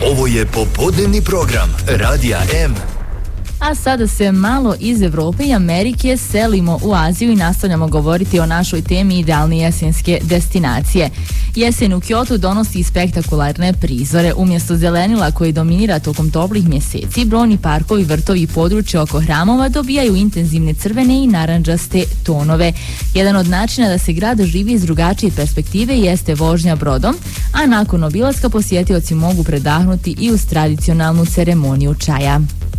Ovo je popodnevni program Radija M. A sada se malo iz Evrope i Amerike selimo u Aziju i nastavljamo govoriti o našoj temi idealne jesenske destinacije. Jesen u Kyotu donosi spektakularne prizore. Umjesto zelenila koji dominira tokom toplih mjeseci, brojni parkovi, vrtovi i područje oko hramova dobijaju intenzivne crvene i narandžaste tonove. Jedan od načina da se grad živi iz drugačije perspektive jeste vožnja brodom, a nakon obilaska posjetioci mogu predahnuti i uz tradicionalnu ceremoniju čaja.